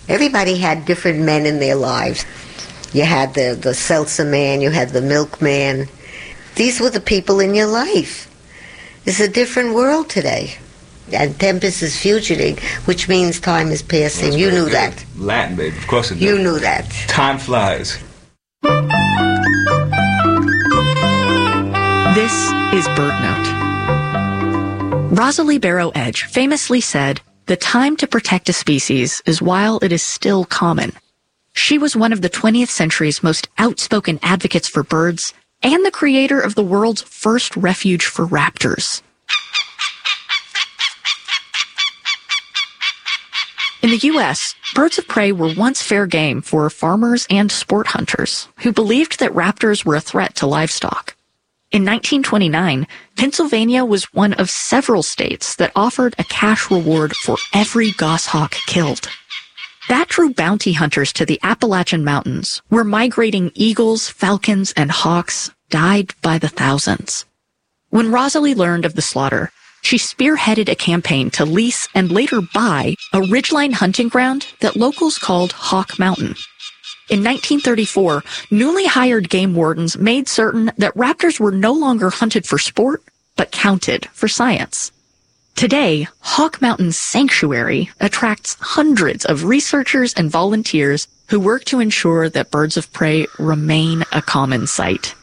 Everybody had different men in their lives. You had the seltzer man, you had the milkman. These were the people in your life. It's a different world today. And tempus is fugiting, which means time is passing. Well, you knew that. Latin, baby. Of course it does. You knew that. Time flies. This is BirdNote. Rosalie Barrow Edge famously said, "The time to protect a species is while it is still common." She was one of the 20th century's most outspoken advocates for birds and the creator of the world's first refuge for raptors. In the U.S., birds of prey were once fair game for farmers and sport hunters who believed that raptors were a threat to livestock. In 1929, Pennsylvania was one of several states that offered a cash reward for every goshawk killed. That drew bounty hunters to the Appalachian Mountains, where migrating eagles, falcons, and hawks died by the thousands. When Rosalie learned of the slaughter, she spearheaded a campaign to lease and later buy a ridgeline hunting ground that locals called Hawk Mountain. In 1934, newly hired game wardens made certain that raptors were no longer hunted for sport, but counted for science. Today, Hawk Mountain Sanctuary attracts hundreds of researchers and volunteers who work to ensure that birds of prey remain a common sight.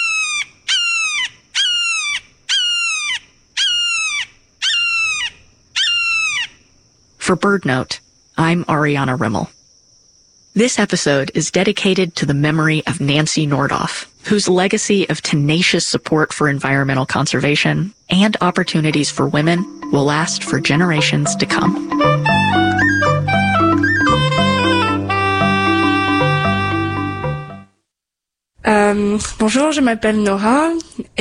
For BirdNote, I'm Ariana Rimmel. This episode is dedicated to the memory of Nancy Nordoff, whose legacy of tenacious support for environmental conservation and opportunities for women will last for generations to come. Bonjour, je m'appelle Nora.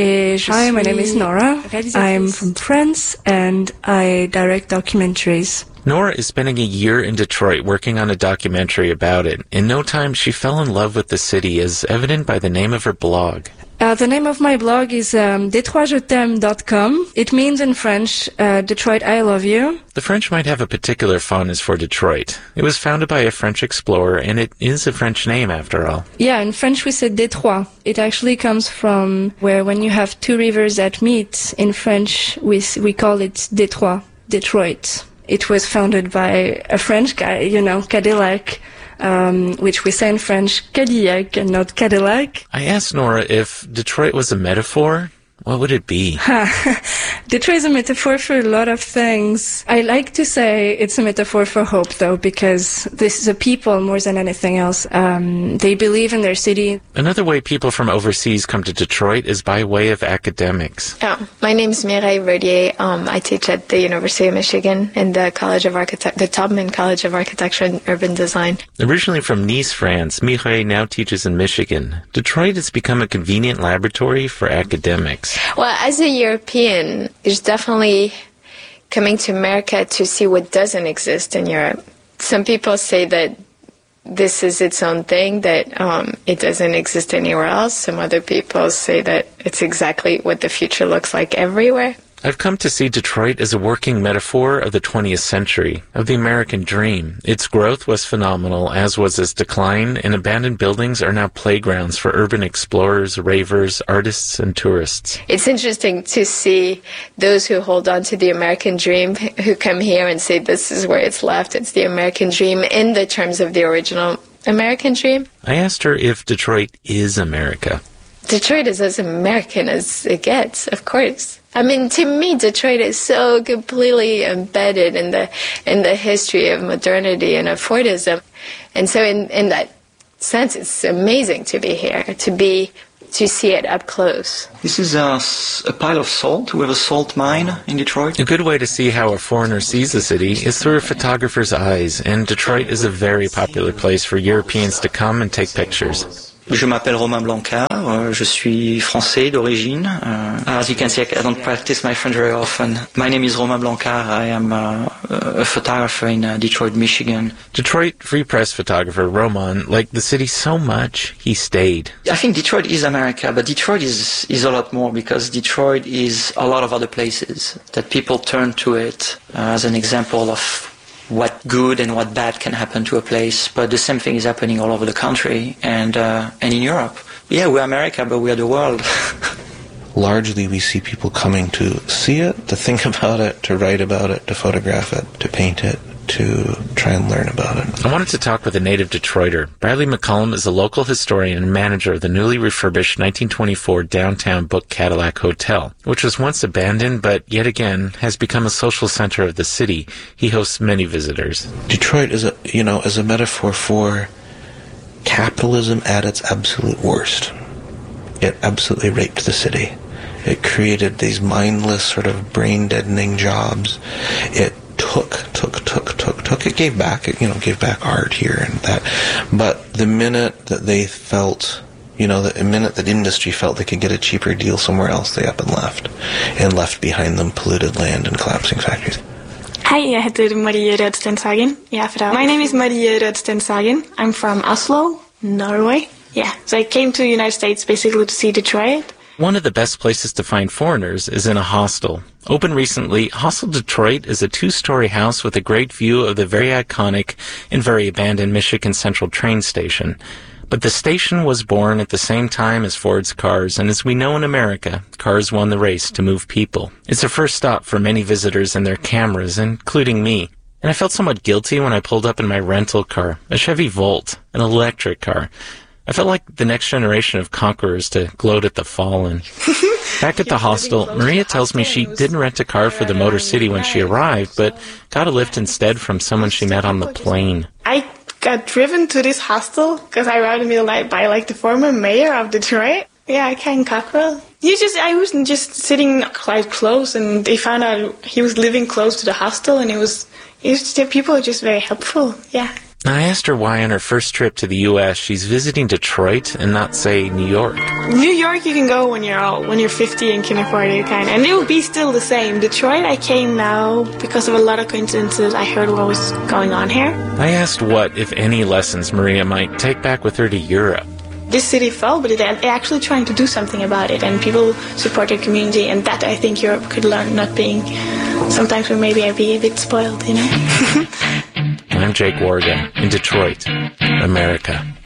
Hi, my name is Nora. I'm from France and I direct documentaries. Nora is spending a year in Detroit working on a documentary about it. In no time, she fell in love with the city, as evident by the name of her blog. The name of my blog is DetroitJeTaime.com. It means in French, Detroit, I love you. The French might have a particular fondness for Detroit. It was founded by a French explorer, and it is a French name, after all. Yeah, in French we say Détroit. It actually comes from where when you have two rivers that meet, in French we call it Détroit, Detroit. It was founded by a French guy, Cadillac, which we say in French, Cadillac, and not Cadillac. I asked Nora if Detroit was a metaphor. What would it be? Detroit is a metaphor for a lot of things. I like to say it's a metaphor for hope, though, because this is a people more than anything else. They believe in their city. Another way people from overseas come to Detroit is by way of academics. My name is Mireille Rodier. I teach at the University of Michigan in the the Taubman College of Architecture and Urban Design. Originally from Nice, France, Mireille now teaches in Michigan. Detroit has become a convenient laboratory for academics. Well, as a European, there's definitely coming to America to see what doesn't exist in Europe. Some people say that this is its own thing, that it doesn't exist anywhere else. Some other people say that it's exactly what the future looks like everywhere. I've come to see Detroit as a working metaphor of the 20th century, of the American dream. Its growth was phenomenal, as was its decline, and abandoned buildings are now playgrounds for urban explorers, ravers, artists, and tourists. It's interesting to see those who hold on to the American dream, who come here and say this is where it's left, it's the American dream, in the terms of the original American dream. I asked her if Detroit is America. Detroit is as American as it gets, of course. I mean, to me, Detroit is so completely embedded in the history of modernity and of Fordism. And so in that sense, it's amazing to be here, to see it up close. This is a pile of salt. We have a salt mine in Detroit. A good way to see how a foreigner sees the city is through a photographer's eyes, and Detroit is a very popular place for Europeans to come and take pictures. Je m'appelle Romain Blancard. Je suis français d'origine. As you can see, I don't practice my French very often. My name is Romain Blancard. I am a photographer in Detroit, Michigan. Detroit Free Press photographer Roman liked the city so much, he stayed. I think Detroit is America, but Detroit is a lot more, because Detroit is a lot of other places that people turn to it as an example of what good and what bad can happen to a place. But the same thing is happening all over the country and in Europe. Yeah, we're America, but we are the world. Largely, we see people coming to see it, to think about it, to write about it, to photograph it, to paint it, to try and learn about it. I wanted to talk with a native Detroiter. Bradley McCullum is a local historian and manager of the newly refurbished 1924 downtown Book Cadillac Hotel, which was once abandoned but yet again has become a social center of the city. He hosts many visitors. Detroit is a metaphor for capitalism at its absolute worst. It absolutely raped the city. It created these mindless sort of brain-deadening jobs. It took. It gave back. It gave back art here and that. But the minute that they felt, the minute that industry felt they could get a cheaper deal somewhere else, they up and left behind them polluted land and collapsing factories. Hi, jeg heter Marie Rødstenshagen. My name is Marie Rødstenshagen. I'm from Oslo, Norway. Yeah, so I came to the United States basically to see Detroit. One of the best places to find foreigners is in a hostel. Opened recently, Hostel Detroit is a 2-story house with a great view of the very iconic and very abandoned Michigan Central train station. But the station was born at the same time as Ford's cars, and as we know in America, cars won the race to move people. It's a first stop for many visitors and their cameras, including me. And I felt somewhat guilty when I pulled up in my rental car, a Chevy Volt, an electric car. I felt like the next generation of conquerors to gloat at the fallen. Back at the hostel, Maria tells me she didn't rent a car for the Motor City when she arrived, but got a lift instead from someone she met on the plane. I got driven to this hostel because I arrived in the middle of the night by the former mayor of Detroit. Yeah, Ken Cockrell. I was just sitting quite close, and they found out he was living close to the hostel, and people were just very helpful. Yeah. I asked her why on her first trip to the U.S. she's visiting Detroit and not, say, New York. New York you can go when you're 50 and can afford it, and it will be still the same. Detroit I came now because of a lot of coincidences. I heard what was going on here. I asked what, if any, lessons Maria might take back with her to Europe. This city fell, but they're actually trying to do something about it, and people support their community, and that I think Europe could learn, not being... Sometimes we maybe be a bit spoiled, I'm Jake Warga in Detroit, America.